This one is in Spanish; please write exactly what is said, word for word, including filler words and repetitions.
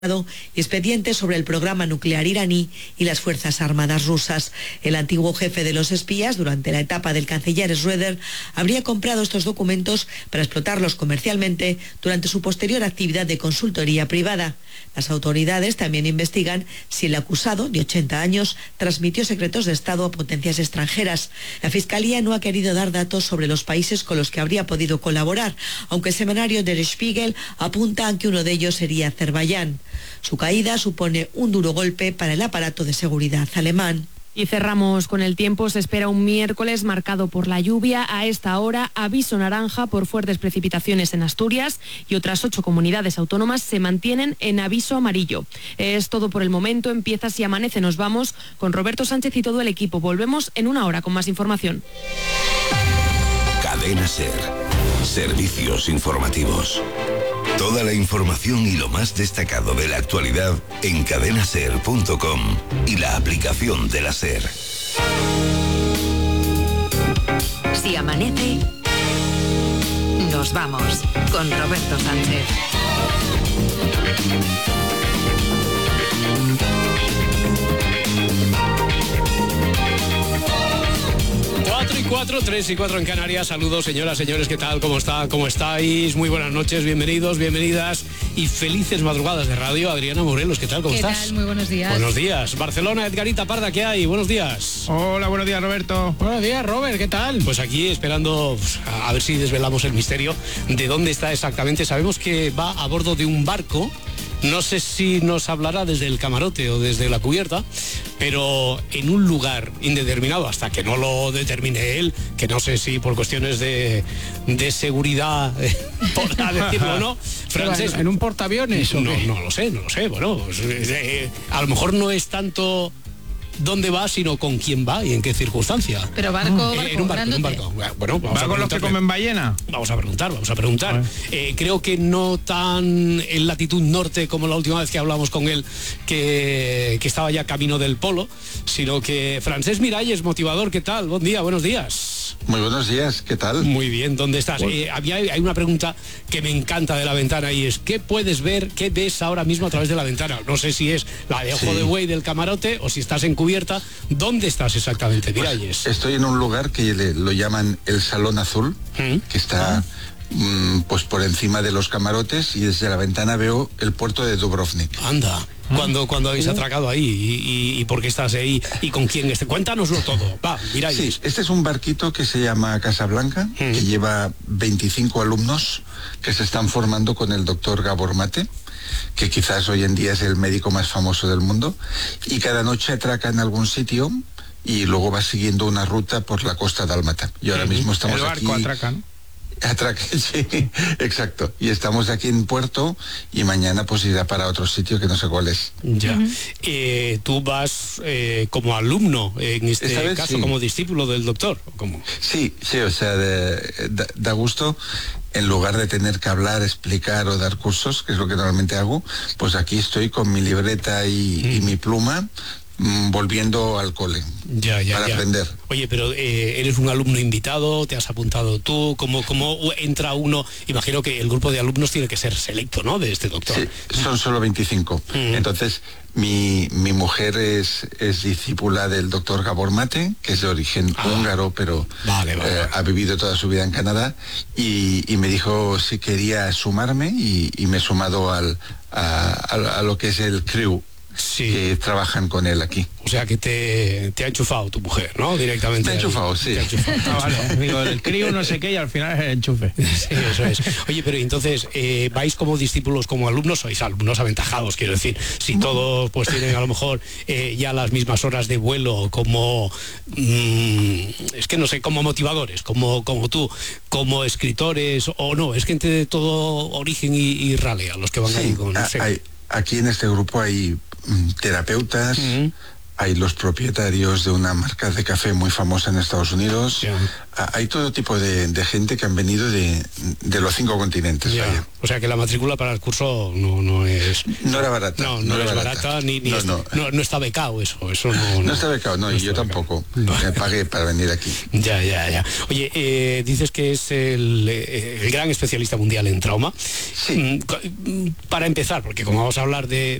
y expedientes sobre el programa nuclear iraní y las Fuerzas Armadas rusas. El antiguo jefe de los espías, durante la etapa del canciller Schröder, habría comprado estos documentos para explotarlos comercialmente durante su posterior actividad de consultoría privada. Las autoridades también investigan si el acusado, de ochenta años, transmitió secretos de Estado a potencias extranjeras. La Fiscalía no ha querido dar datos sobre los países con los que habría podido colaborar, aunque el semanario Der Spiegel apunta a que uno de ellos sería Azerbaiyán. Su caída supone un duro golpe para el aparato de seguridad alemán. Y cerramos con el tiempo. Se espera un miércoles marcado por la lluvia. A esta hora, aviso naranja por fuertes precipitaciones en Asturias y otras ocho comunidades autónomas se mantienen en aviso amarillo. Es todo por el momento. Empieza Si Amanece. Nos vamos con Roberto Sánchez y todo el equipo. Volvemos en una hora con más información. Cadena SER. Servicios informativos. Toda la información y lo más destacado de la actualidad en cadena ser punto com y la aplicación de la SER. Si amanece, nos vamos con Roberto Sánchez. cuatro y cuatro, tres y cuatro en Canarias. Saludos, señoras, señores, ¿qué tal? ¿Cómo está? ¿Cómo estáis? Muy buenas noches, bienvenidos, bienvenidas y felices madrugadas de radio. Adriana Morelos, ¿qué tal? ¿Cómo ¿Qué estás? tal? Muy buenos días. Buenos días. Barcelona, Edgarita Parda, ¿qué hay? Buenos días. Hola, buenos días, Roberto. Buenos días, Robert, ¿qué tal? Pues aquí esperando pues, a ver si desvelamos el misterio de dónde está exactamente. Sabemos que va a bordo de un barco. No sé si nos hablará desde el camarote o desde la cubierta, pero en un lugar indeterminado, hasta que no lo determine él, que no sé si por cuestiones de, de seguridad eh, podrá decirlo o no. Francés, ¿En un portaaviones o no, qué? no lo sé, no lo sé. Bueno, pues, eh, a lo mejor no es tanto dónde va, sino con quién va y en qué circunstancia. Pero barco, barco, Eh, en un barco, en un barco. Bueno, vamos ¿Va a con los que preguntarle. comen ballena? Vamos a preguntar, vamos a preguntar. Eh, creo que no tan en latitud norte como la última vez que hablamos con él, que, que estaba ya camino del polo, sino que Francés Miralles, motivador, ¿qué tal? Buen día, buenos días. Muy buenos días, ¿qué tal? Muy bien, ¿dónde estás? Eh, había, hay una pregunta que me encanta de la ventana y es, ¿qué puedes ver, qué ves ahora mismo a través de la ventana? No sé si es la de ojo Sí. de buey del camarote o si estás en cubierta. ¿Dónde estás exactamente, Miralles? Pues estoy en un lugar que le- lo llaman el Salón Azul, ¿Mm? que está mm, pues por encima de los camarotes y desde la ventana veo el puerto de Dubrovnik. Anda, cuando cuando habéis atracado ahí y, y, y por qué estás ahí y con quién esté. Cuéntanoslo todo. Va, Sí, Miralles. este es un barquito que se llama Casablanca, que lleva veinticinco alumnos que se están formando con el doctor Gabor Mate, que quizás hoy en día es el médico más famoso del mundo, y cada noche atraca en algún sitio y luego va siguiendo una ruta por la costa dálmata. Y ahora mismo estamos El barco aquí... atraca, ¿no? Atraque, sí, exacto. Y estamos aquí en Puerto y mañana pues irá para otro sitio que no sé cuál es. Ya. Eh, tú vas eh, como alumno, en este Esta vez caso sí. como discípulo del doctor. ¿O cómo? Sí, sí, o sea, de- da, da gusto. En lugar de tener que hablar, explicar o dar cursos, que es lo que normalmente hago, pues aquí estoy con mi libreta y, y mi pluma, mm, volviendo al cole Ya, ya, para ya. aprender. Oye, pero eh, eres un alumno invitado, te has apuntado tú, ¿cómo, cómo entra uno? Imagino que el grupo de alumnos tiene que ser selecto, ¿no? De este doctor. Sí, son solo veinticinco. Mm. Entonces, mi, mi mujer es, es discípula del doctor Gabor Mate, que es de origen Ah. húngaro, pero Vale, vale, eh, vale. ha vivido toda su vida en Canadá, y, y me dijo si quería sumarme, y, y me he sumado al, a, a- a lo que es el crew Sí. que trabajan con él aquí. O sea que te, te ha enchufado tu mujer, ¿no? Directamente. Me ha ahí. enchufado, sí. Te ha enchufado, te ha Ah, vale. enchufado. Digo, el crío no sé qué y al final es el enchufe. Sí, eso es. Oye, pero entonces, eh, ¿vais como discípulos, como alumnos? Sois alumnos aventajados, quiero decir. Si todos pues tienen a lo mejor eh, ya las mismas horas de vuelo, como, mm, es que no sé, como motivadores, como, como tú, como escritores, o no, es gente de todo origen y, y ralea, los que van ahí Sí, con... a- sí. hay- aquí en este grupo hay mm, terapeutas, Ujú. hay los propietarios de una marca de café muy famosa en Estados Unidos, Ya. hay todo tipo de, de gente que han venido de, de los cinco continentes. Ya. Vaya. O sea que la matrícula para el curso no, no es... No era barata. No, no, era es barata, ni, ni no, es- no. no, no está becado eso. Eso no, No está becado, no, y yo está tampoco. becado. No. Me pagué para venir aquí. Ya, ya, ya. Oye, eh, dices que es el, eh, el gran especialista mundial en trauma. Sí. Mm, co- mm, Para empezar, porque como vamos a hablar de,